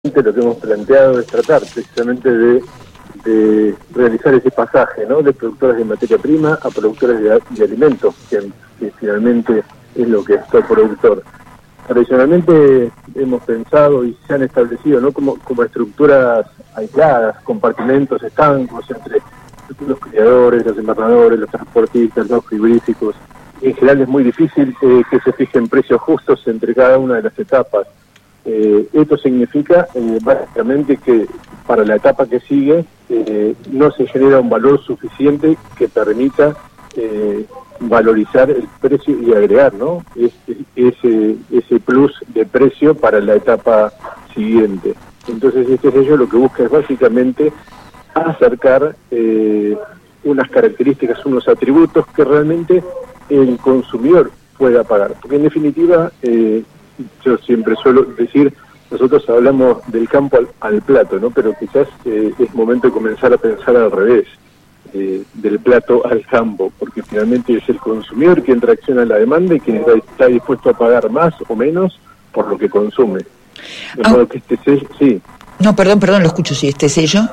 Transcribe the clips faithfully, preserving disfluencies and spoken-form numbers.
Lo que hemos planteado es tratar precisamente de, de realizar ese pasaje, ¿no?, de productores de materia prima a productores de, de alimentos, que, que finalmente es lo que es todo productor. Tradicionalmente hemos pensado y se han establecido, ¿no?, como, como estructuras aisladas, compartimentos estancos entre los criadores, los invernadores, los transportistas, los frigoríficos. En general es muy difícil eh, que se fijen precios justos entre cada una de las etapas. Eh, esto significa eh, básicamente que para la etapa que sigue eh, no se genera un valor suficiente que permita eh, valorizar el precio y agregar, ¿no?, ese, ese, ese plus de precio para la etapa siguiente. Entonces este sello lo que busca es básicamente acercar eh, unas características, unos atributos que realmente el consumidor pueda pagar, porque en definitiva eh, yo siempre suelo decir, nosotros hablamos del campo al, al plato, ¿no?, pero quizás eh, es momento de comenzar a pensar al revés, eh, del plato al campo, porque finalmente es el consumidor quien tracciona la demanda y quien está, está dispuesto a pagar más o menos por lo que consume. De modo que este sello, sí. No, perdón, perdón, lo escucho, sí, este sello.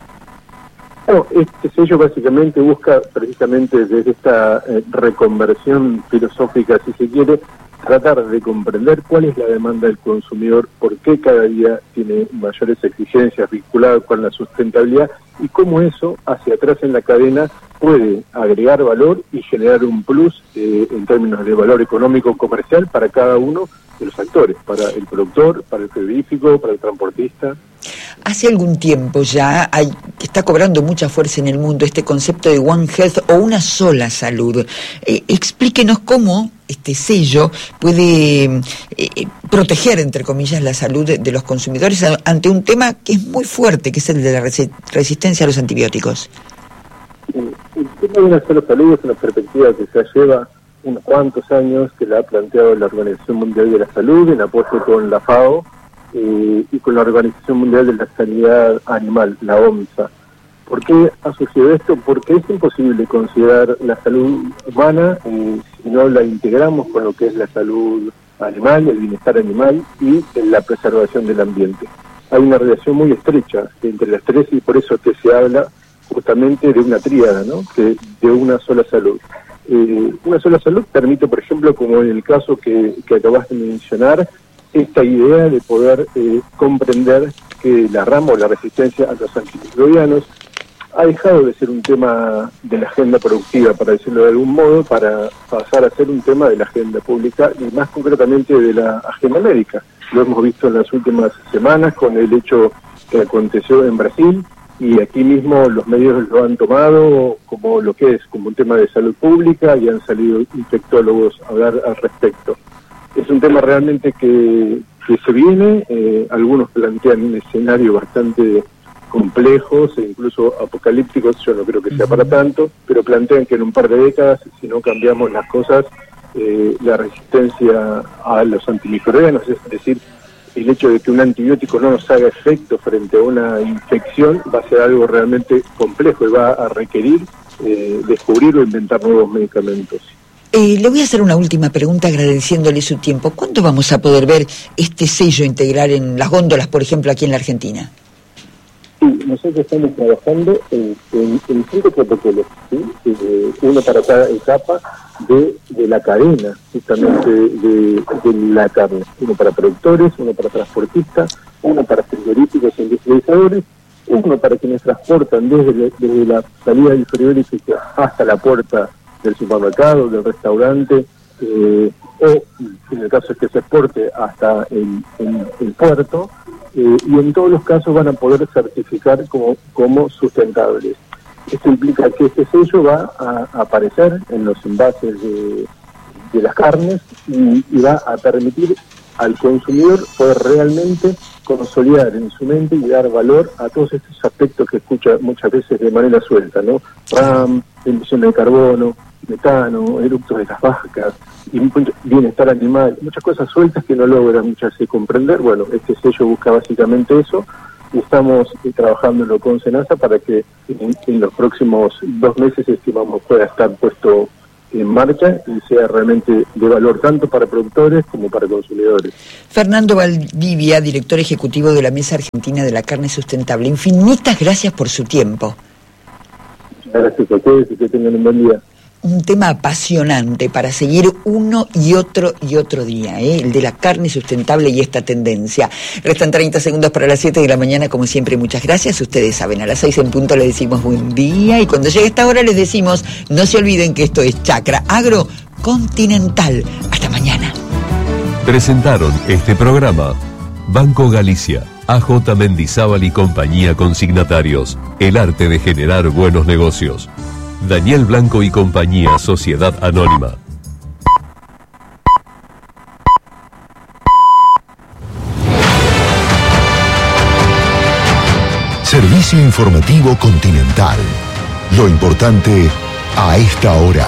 No, este sello básicamente busca precisamente desde esta eh, reconversión filosófica, si se quiere, tratar de comprender cuál es la demanda del consumidor, por qué cada día tiene mayores exigencias vinculadas con la sustentabilidad y cómo eso hacia atrás en la cadena puede agregar valor y generar un plus eh, en términos de valor económico comercial para cada uno de los actores, para el productor, para el frigorífico, para el transportista. Hace algún tiempo ya hay, está cobrando mucha fuerza en el mundo este concepto de One Health o una sola salud. Eh, explíquenos cómo este sello puede eh, proteger, entre comillas, la salud de, de los consumidores ante un tema que es muy fuerte, que es el de la resi- resistencia a los antibióticos. El tema de una sola salud es una perspectiva que se lleva unos cuantos años, que la ha planteado la Organización Mundial de la Salud en apoyo con la FAO eh, y con la Organización Mundial de la Sanidad Animal, la OMSA. ¿Por qué ha sucedido esto? Porque es imposible considerar la salud humana eh, si no la integramos con lo que es la salud animal, el bienestar animal y la preservación del ambiente. Hay una relación muy estrecha entre las tres y por eso que se habla justamente de una tríada, ¿no?, que de una sola salud. Eh, una sola salud permite, por ejemplo, como en el caso que, que acabas de mencionar, esta idea de poder eh, comprender que la rama o la resistencia a los antimicrobianos ha dejado de ser un tema de la agenda productiva, para decirlo de algún modo, para pasar a ser un tema de la agenda pública y más concretamente de la agenda médica. Lo hemos visto en las últimas semanas con el hecho que aconteció en Brasil, y aquí mismo los medios lo han tomado como lo que es, como un tema de salud pública, y han salido infectólogos a hablar al respecto. Es un tema realmente que, que se viene, eh, algunos plantean un escenario bastante complejos e incluso apocalípticos, yo no creo que sea para tanto, pero plantean que en un par de décadas, si no cambiamos las cosas, eh, la resistencia a los antimicrobianos, es decir, el hecho de que un antibiótico no nos haga efecto frente a una infección va a ser algo realmente complejo y va a requerir eh, descubrir o inventar nuevos medicamentos. Eh, le voy a hacer una última pregunta agradeciéndole su tiempo. ¿Cuándo vamos a poder ver este sello integral en las góndolas, por ejemplo, aquí en la Argentina? Sí, nosotros estamos trabajando en, en, en cinco protocolos, ¿sí? Eh, uno para cada etapa de, de la cadena, justamente de, de la carne. Uno para productores, uno para transportistas, uno para frigoríficos e industrializadores, uno para quienes transportan desde, desde la salida del frigorífico hasta la puerta del supermercado, del restaurante, eh, o en el caso es que se exporte hasta el, el, el puerto, eh, y en todos los casos van a poder certificar como, como sustentables. Esto implica que este sello va a, a aparecer en los envases de, de las carnes y, y va a permitir al consumidor poder realmente consolidar en su mente y dar valor a todos estos aspectos que escucha muchas veces de manera suelta, ¿no? RAM, emisión de carbono, metano, eructos de las vacas, y bienestar animal, muchas cosas sueltas que no logran muchas veces comprender. Bueno, este sello busca básicamente eso, y estamos eh, trabajándolo con SENASA para que en, en los próximos dos meses estimamos pueda estar puesto en marcha y sea realmente de valor tanto para productores como para consumidores. Fernando Valdivia, director ejecutivo de la Mesa Argentina de la Carne Sustentable, infinitas gracias por su tiempo. Gracias a ustedes y que tengan un buen día. Un tema apasionante para seguir uno y otro y otro día, ¿eh? El de la carne sustentable y esta tendencia. Restan treinta segundos para las siete de la mañana, como siempre, muchas gracias. Ustedes saben, a las seis en punto les decimos buen día y cuando llegue esta hora les decimos, no se olviden que esto es Chacra Agro Continental. Hasta mañana. Presentaron este programa Banco Galicia, A J Mendizábal y compañía consignatarios, el arte de generar buenos negocios. Daniel Blanco y compañía, Sociedad Anónima. Servicio Informativo Continental. Lo importante a esta hora.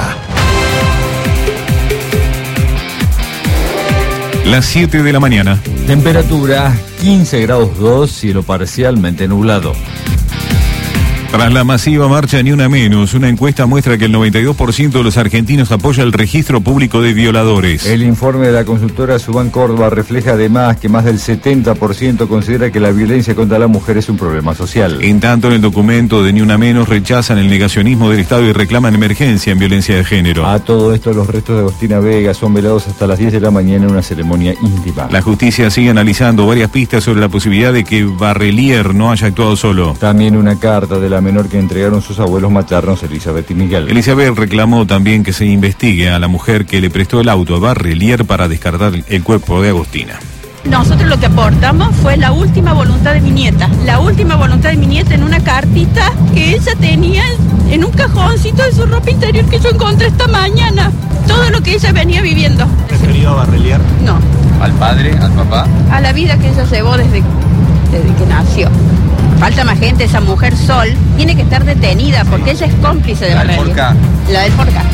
Las siete de la mañana. Temperatura quince grados dos, cielo parcialmente nublado. Tras la masiva marcha Ni Una Menos, una encuesta muestra que el noventa y dos por ciento de los argentinos apoya el registro público de violadores. El informe de la consultora Subán Córdoba refleja además que más del setenta por ciento considera que la violencia contra la mujer es un problema social. En tanto, en el documento de Ni Una Menos rechazan el negacionismo del Estado y reclaman emergencia en violencia de género. A todo esto, los restos de Agostina Vega son velados hasta las diez de la mañana en una ceremonia íntima. La justicia sigue analizando varias pistas sobre la posibilidad de que Barrelier no haya actuado solo. También una carta de la menor que entregaron sus abuelos maternos, Elizabeth y Miguel. Elizabeth reclamó también que se investigue a la mujer que le prestó el auto a Barrelier para descartar el cuerpo de Agostina. Nosotros lo que aportamos fue la última voluntad de mi nieta, la última voluntad de mi nieta en una cartita que ella tenía en un cajoncito de su ropa interior que yo encontré esta mañana. Todo lo que ella venía viviendo. ¿Referido a Barrelier? No. ¿Al padre, al papá? A la vida que ella llevó desde, desde que nació. Falta más gente, esa mujer Sol tiene que estar detenida porque ella es cómplice de Barrelier. ¿La del Forca? La del Forca.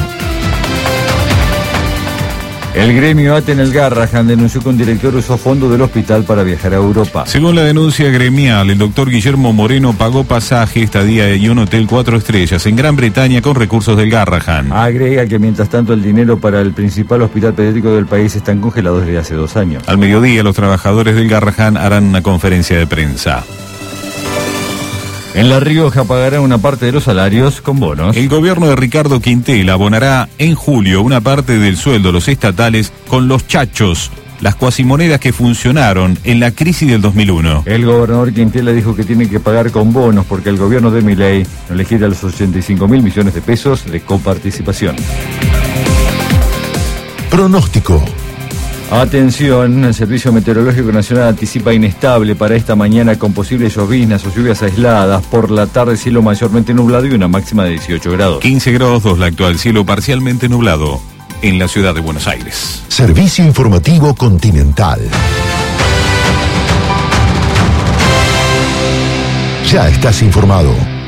El gremio A T E en el Garrahan denunció que un director usó fondos del hospital para viajar a Europa. Según la denuncia gremial, el doctor Guillermo Moreno pagó pasaje, estadía y un hotel cuatro estrellas en Gran Bretaña con recursos del Garrahan. Agrega que mientras tanto el dinero para el principal hospital pediátrico del país están congelados desde hace dos años. Al mediodía, los trabajadores del Garrahan harán una conferencia de prensa. En La Rioja pagarán una parte de los salarios con bonos. El gobierno de Ricardo Quintela abonará en julio una parte del sueldo a los estatales con los chachos, las cuasimonedas que funcionaron en la crisis del dos mil uno. El gobernador Quintela dijo que tiene que pagar con bonos porque el gobierno de Milei no le quiere los ochenta y cinco mil millones de pesos de coparticipación. Pronóstico. Atención, el Servicio Meteorológico Nacional anticipa inestable para esta mañana con posibles lloviznas o lluvias aisladas. Por la tarde, cielo mayormente nublado y una máxima de dieciocho grados. quince grados dos la actual, cielo parcialmente nublado en la ciudad de Buenos Aires. Servicio Informativo Continental. Ya estás informado.